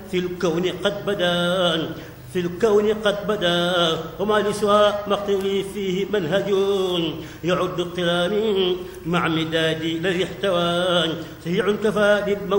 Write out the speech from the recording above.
في الكون قد بدا في الكون قد بدا وما لسوى مقتلي فيه منهج يعد اقتراني مع مدادي الذي احتوى سريع كفى